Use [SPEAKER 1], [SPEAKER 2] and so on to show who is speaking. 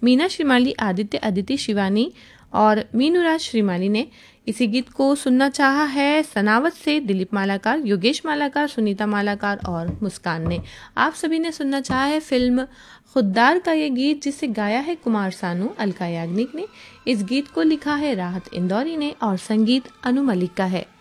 [SPEAKER 1] मीना श्रीमाली, आदित्य, अदिति, शिवानी और मीनूराज श्रीमाली ने इसी गीत को सुनना चाहा है सनावत से दिलीप मालाकार, योगेश मालाकार, सुनीता मालाकार और मुस्कान ने। आप सभी ने सुनना चाहा है फिल्म खुद्दार का ये गीत, जिसे गाया है कुमार सानू, अलका याग्निक ने। इस गीत को लिखा है राहत इंदौरी ने और संगीत अनु मलिक का है।